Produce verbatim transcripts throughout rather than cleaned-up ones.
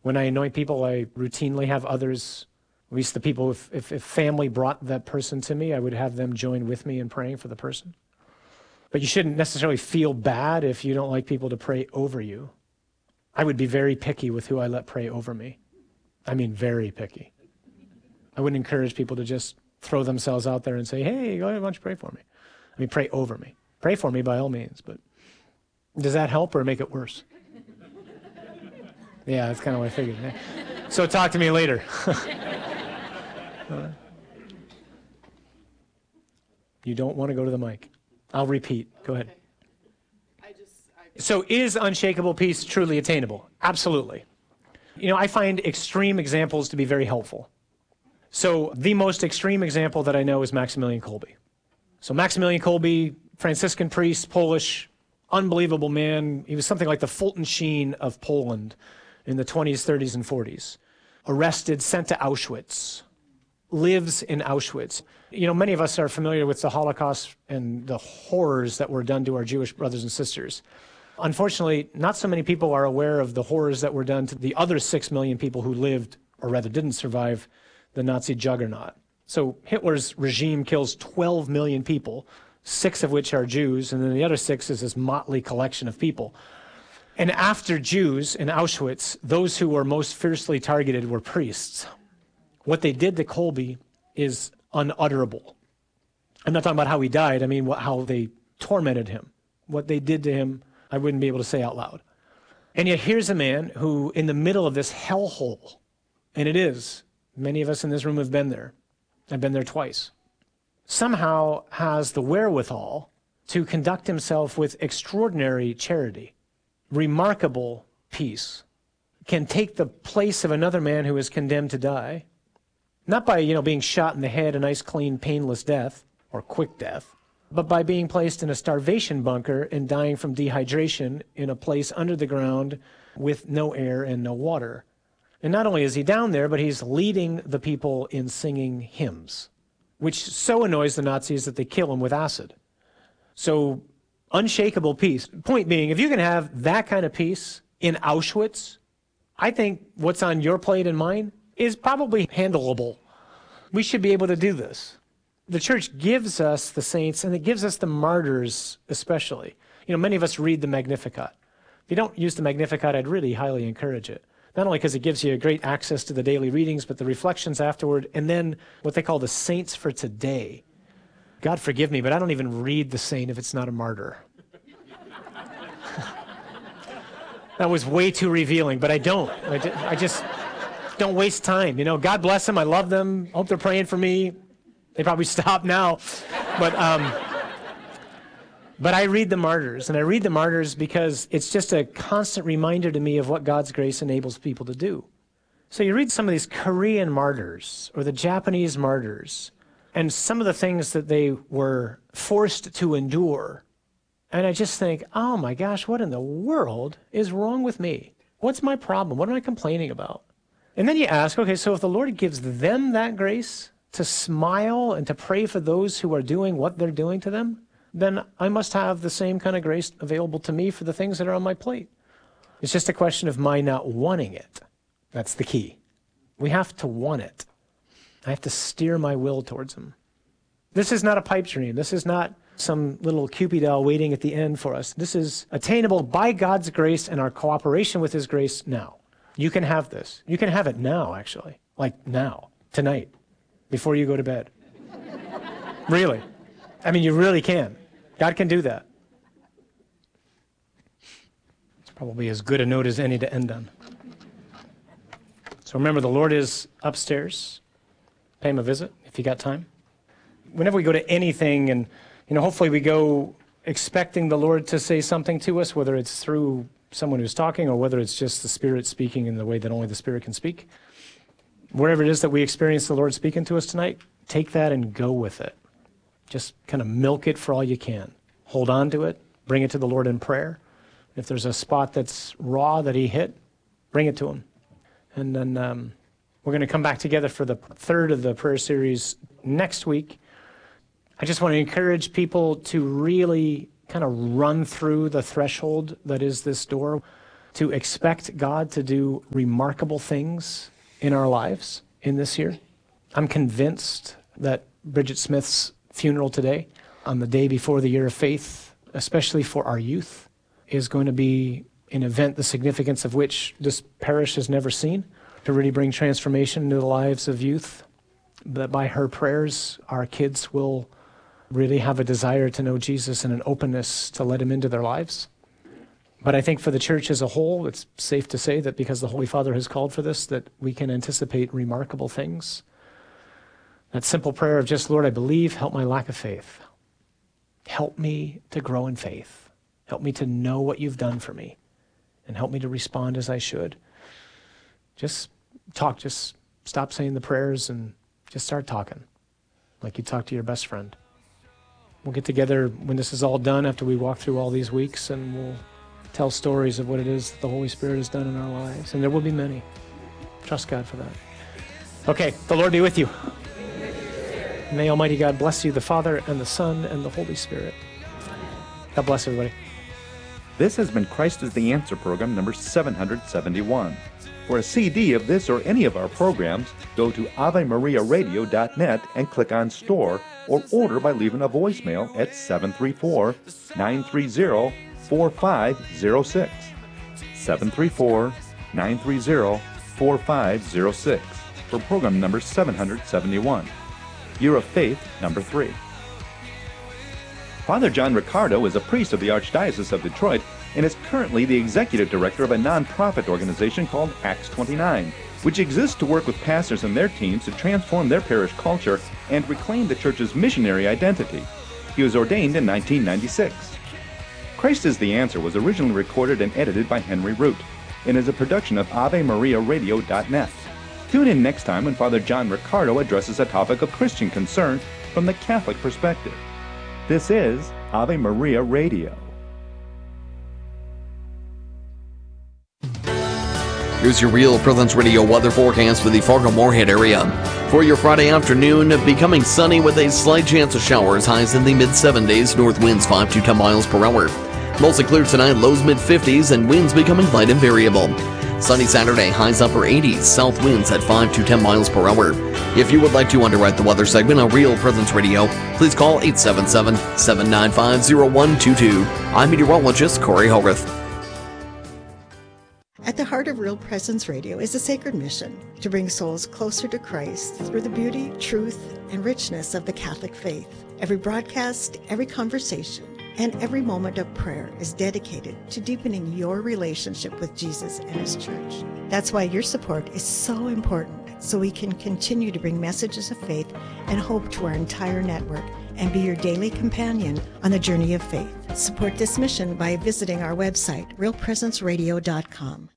When I anoint people, I routinely have others, at least the people, if, if, if family brought that person to me, I would have them join with me in praying for the person. But you shouldn't necessarily feel bad if you don't like people to pray over you. I would be very picky with who I let pray over me. I mean, very picky. I wouldn't encourage people to just throw themselves out there and say, hey, why don't you pray for me? I mean, pray over me. Pray for me by all means, but does that help or make it worse? Yeah, that's kind of what I figured. Yeah. So talk to me later. uh, you don't want to go to the mic. I'll repeat. Go ahead. I just, I... So is unshakable peace truly attainable? Absolutely. You know, I find extreme examples to be very helpful. So the most extreme example that I know is Maximilian Kolbe. So Maximilian Kolbe, Franciscan priest, Polish, unbelievable man. He was something like the Fulton Sheen of Poland in the twenties, thirties, and forties. Arrested, sent to Auschwitz, lives in Auschwitz. You know, many of us are familiar with the Holocaust and the horrors that were done to our Jewish brothers and sisters. Unfortunately, not so many people are aware of the horrors that were done to the other six million people who lived, or rather didn't survive, the Nazi juggernaut. So Hitler's regime kills twelve million people, six of which are Jews, and then the other six is this motley collection of people. And after Jews in Auschwitz, those who were most fiercely targeted were priests. What they did to Kolbe is unutterable. I'm not talking about how he died, I mean what, how they tormented him. What they did to him, I wouldn't be able to say out loud. And yet here's a man who, in the middle of this hellhole, and it is, many of us in this room have been there, I've been there twice, somehow has the wherewithal to conduct himself with extraordinary charity, remarkable peace, can take the place of another man who is condemned to die, not by, you know, being shot in the head, a nice, clean, painless death, or quick death, but by being placed in a starvation bunker and dying from dehydration in a place under the ground with no air and no water. And not only is he down there, but he's leading the people in singing hymns, which so annoys the Nazis that they kill him with acid. So, unshakable peace. Point being, if you can have that kind of peace in Auschwitz, I think what's on your plate and mine is probably handleable. We should be able to do this. The church gives us the saints, and it gives us the martyrs especially. You know, many of us read the Magnificat. If you don't use the Magnificat, I'd really highly encourage it. Not only because it gives you great access to the daily readings, but the reflections afterward, and then what they call the saints for today. God forgive me, but I don't even read the saint if it's not a martyr. That was way too revealing, but I don't. I, I just don't waste time. You know, God bless them. I love them. Hope they're praying for me. They probably stop now. But, um, but I read the martyrs, and I read the martyrs because it's just a constant reminder to me of what God's grace enables people to do. So you read some of these Korean martyrs or the Japanese martyrs, and some of the things that they were forced to endure. And I just think, oh my gosh, what in the world is wrong with me? What's my problem? What am I complaining about? And then you ask, okay, so if the Lord gives them that grace to smile and to pray for those who are doing what they're doing to them, then I must have the same kind of grace available to me for the things that are on my plate. It's just a question of my not wanting it. That's the key. We have to want it. I have to steer my will towards him. This is not a pipe dream. This is not some little Cupid doll waiting at the end for us. This is attainable by God's grace and our cooperation with his grace now. You can have this. You can have it now, actually. Like now, tonight, before you go to bed. Really. I mean, you really can. God can do that. It's probably as good a note as any to end on. So remember, the Lord is upstairs. Pay him a visit if you got time. Whenever we go to anything, and you know, hopefully we go expecting the Lord to say something to us, whether it's through someone who's talking or whether it's just the Spirit speaking in the way that only the Spirit can speak. Wherever it is that we experience the Lord speaking to us tonight, take that and go with it. Just kind of milk it for all you can. Hold on to it. Bring it to the Lord in prayer. If there's a spot that's raw that he hit, bring it to him. And then um, we're going to come back together for the third of the prayer series next week. I just want to encourage people to really kind of run through the threshold that is this door. to expect God to do remarkable things in our lives in this year. I'm convinced that Bridget Smith's funeral today, on the day before the Year of Faith, especially for our youth, is going to be an event the significance of which this parish has never seen, to really bring transformation into the lives of youth. That by her prayers, our kids will really have a desire to know Jesus and an openness to let him into their lives. But I think for the church as a whole, it's safe to say that because the Holy Father has called for this, that we can anticipate remarkable things. That simple prayer of just, Lord, I believe, help my lack of faith. Help me to grow in faith. Help me to know what you've done for me. And help me to respond as I should. Just talk, just stop saying the prayers and just start talking like you talk to your best friend. We'll get together when this is all done after we walk through all these weeks, and we'll tell stories of what it is that the Holy Spirit has done in our lives. And there will be many. Trust God for that. Okay, the Lord be with you. May Almighty God bless you, the Father and the Son and the Holy Spirit. God bless everybody. This has been Christ is the Answer program number seven hundred seventy-one. For a C D of this or any of our programs, go to ave maria radio dot net and click on Store, or order by leaving a voicemail at seven three four, nine three zero, four five zero six. seven three four, nine three zero, four five zero six for program number seven hundred seventy-one. Year of Faith number three. Father John Riccardo is a priest of the Archdiocese of Detroit and is currently the executive director of a nonprofit organization called Acts twenty-nine, which exists to work with pastors and their teams to transform their parish culture and reclaim the church's missionary identity. He was ordained in nineteen ninety-six. Christ is the Answer was originally recorded and edited by Henry Root and is a production of ave maria radio dot net. Tune in next time when Father John Riccardo addresses a topic of Christian concern from the Catholic perspective. This is Ave Maria Radio. Here's your Real Presence Radio weather forecast for the Fargo-Moorhead area. For your Friday afternoon, becoming sunny with a slight chance of showers, highs in the mid seventies, north winds five to ten miles per hour. Mostly clear tonight, lows mid fifties, and winds becoming light and variable. Sunny Saturday, highs upper eighties, south winds at five to ten miles per hour. If you would like to underwrite the weather segment on Real Presence Radio, please call eight seven seven, seven nine five, zero one two two. I'm meteorologist Corey Hogarth. At the heart of Real Presence Radio is a sacred mission to bring souls closer to Christ through the beauty, truth, and richness of the Catholic faith. Every broadcast, every conversation, and every moment of prayer is dedicated to deepening your relationship with Jesus and His Church. That's why your support is so important, so we can continue to bring messages of faith and hope to our entire network and be your daily companion on the journey of faith. Support this mission by visiting our website, real presence radio dot com.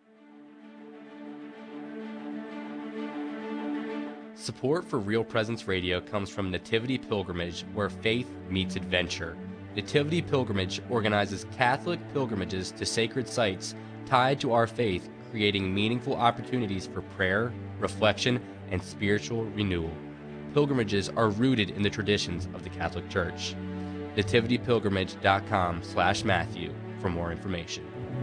Support for Real Presence Radio comes from Nativity Pilgrimage, where faith meets adventure. Nativity Pilgrimage organizes Catholic pilgrimages to sacred sites tied to our faith, creating meaningful opportunities for prayer, reflection, and spiritual renewal. Pilgrimages are rooted in the traditions of the Catholic Church. nativity pilgrimage dot com slash Matthew for more information.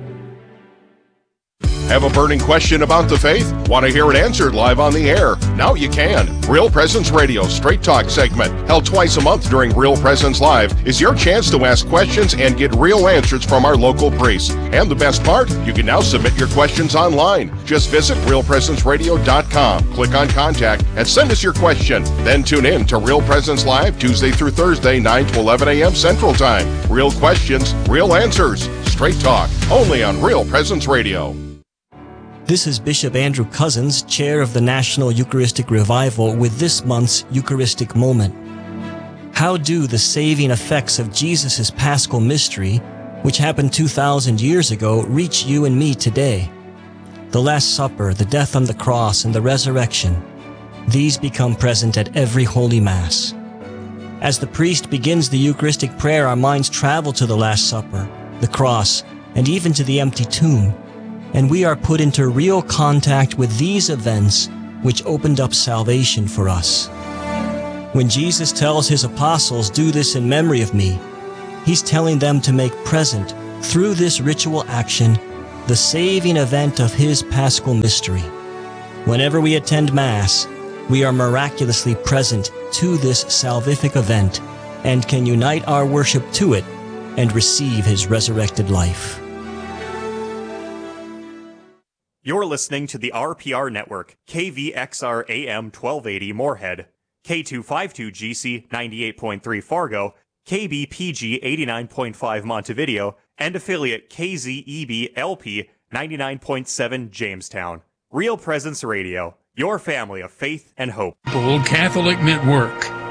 Have a burning question about the faith? Want to hear it answered live on the air? Now you can. Real Presence Radio Straight Talk segment, held twice a month during Real Presence Live, is your chance to ask questions and get real answers from our local priests. And the best part, you can now submit your questions online. Just visit real presence radio dot com, click on Contact, and send us your question. Then tune in to Real Presence Live Tuesday through Thursday, nine to eleven a.m. Central Time. Real questions, real answers. Straight Talk, only on Real Presence Radio. This is Bishop Andrew Cousins, Chair of the National Eucharistic Revival, with this month's Eucharistic Moment. How do the saving effects of Jesus' Paschal mystery, which happened two thousand years ago, reach you and me today? The Last Supper, the death on the cross, and the resurrection, these become present at every Holy Mass. As the priest begins the Eucharistic prayer, our minds travel to the Last Supper, the cross, and even to the empty tomb. And we are put into real contact with these events which opened up salvation for us. When Jesus tells His apostles, "Do this in memory of me," He's telling them to make present, through this ritual action, the saving event of His Paschal mystery. Whenever we attend Mass, we are miraculously present to this salvific event and can unite our worship to it and receive His resurrected life. You're listening to the R P R Network, K V X R A M twelve eighty Moorhead, K two fifty-two G C ninety-eight point three Fargo, K B P G eighty-nine point five Montevideo, and affiliate K Z E B L P ninety-nine point seven Jamestown. Real Presence Radio, your family of faith and hope. Old Catholic Network.